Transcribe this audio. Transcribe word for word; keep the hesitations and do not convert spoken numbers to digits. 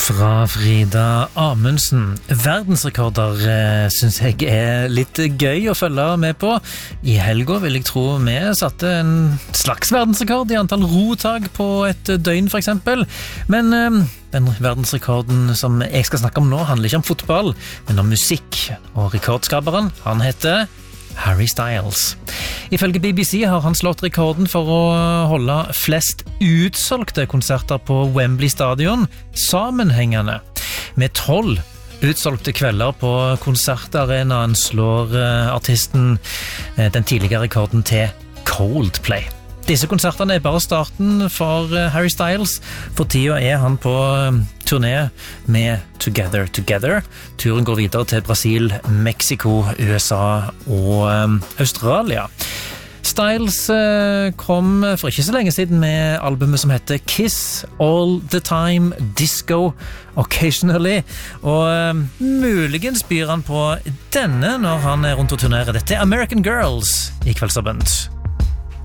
Fra Frida Amundsen. Verdensrekorder eh, synes jeg er litt gøy å følge med på. I helga vil jeg tro vi satte en slags verdensrekord i antall rotag på et døgn for eksempel. Men eh, den verdensrekorden som jeg skal snakke om nå handler ikke om fotball, men om musikk. Og rekordskaperen, han heter Harry Styles. Ifølge B B C har han slått rekorden for å holde flest utsolgte konserter på Wembley Stadion sammenhengende. Med tolv utsolgte kvelder på konsertarenaen slår artisten den tidligere rekorden til Coldplay. Disse konsertene er bare starten for Harry Styles. For tida er han på turné med Together Together. Turen går videre til Brasil, Mexico, U S A og Australia. Styles kom for ikke så lenge siden med albumet som heter Kiss All The Time, Disco Occasionally, og muligens byr han på denne når han er rundt og turnerer. Dette er American Girls i Kveldsåpent.